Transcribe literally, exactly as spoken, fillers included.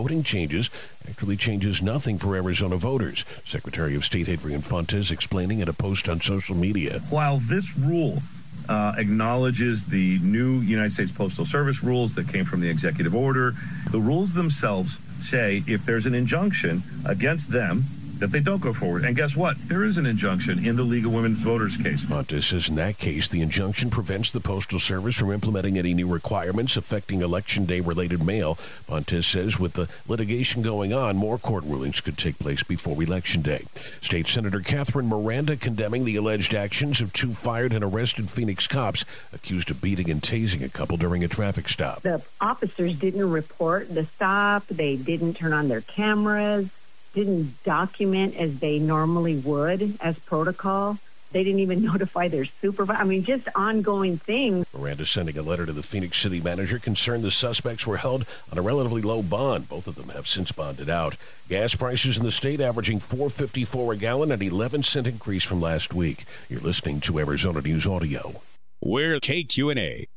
voting changes actually changes nothing for Arizona voters. Secretary of State Adrian Fontes explaining in a post on social media. While this rule uh, acknowledges the new United States Postal Service rules that came from the executive order, the rules themselves say if there's an injunction against them, that they don't go forward. And guess what? There is an injunction in the League of Women Voters case. Fontes says in that case, the injunction prevents the Postal Service from implementing any new requirements affecting Election Day-related mail. Fontes says with the litigation going on, more court rulings could take place before Election Day. State Senator Catherine Miranda condemning the alleged actions of two fired and arrested Phoenix cops accused of beating and tasing a couple during a traffic stop. The officers didn't report the stop. They didn't turn on their cameras. Didn't document as they normally would as protocol. They didn't even notify their supervisor. I mean, just ongoing things. Miranda sending a letter to the Phoenix city manager concerned the suspects were held on a relatively low bond. Both of them have since bonded out. Gas prices in the state averaging four dollars and fifty-four cents a gallon, an eleven cent increase from last week. You're listening to Arizona News Audio. We're K Q and A.